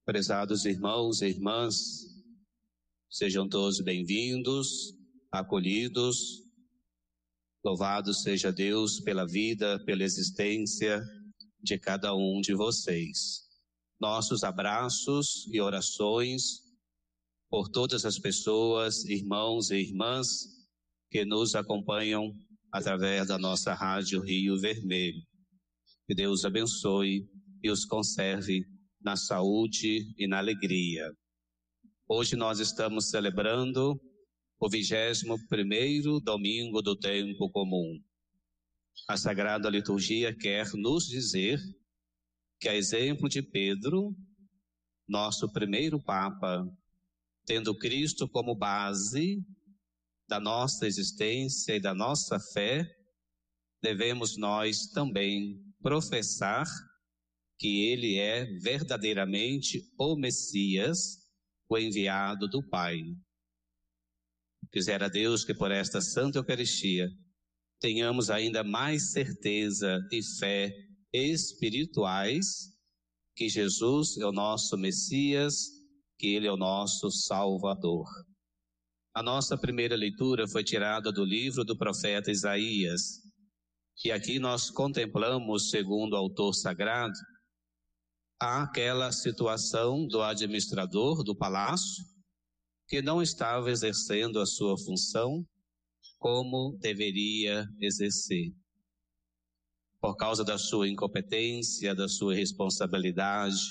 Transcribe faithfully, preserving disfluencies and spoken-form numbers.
Prezados irmãos e irmãs, sejam todos bem-vindos, acolhidos. Louvado seja Deus pela vida, pela existência de cada um de vocês. Nossos abraços e orações por todas as pessoas, irmãos e irmãs que nos acompanham através da nossa rádio Rio Vermelho. Que Deus abençoe e os conserve na saúde e na alegria. Hoje nós estamos celebrando o vigésimo primeiro domingo do tempo comum. A Sagrada Liturgia quer nos dizer que, a exemplo de Pedro, nosso primeiro Papa, tendo Cristo como base da nossa existência e da nossa fé, devemos nós também professar que Ele é verdadeiramente o Messias, o enviado do Pai. Quisera Deus que por esta Santa Eucaristia tenhamos ainda mais certeza e fé espirituais que Jesus é o nosso Messias, que Ele é o nosso Salvador. A nossa primeira leitura foi tirada do livro do profeta Isaías, e aqui nós contemplamos, segundo o autor sagrado, aquela situação do administrador do palácio que não estava exercendo a sua função como deveria exercer. Por causa da sua incompetência, da sua irresponsabilidade,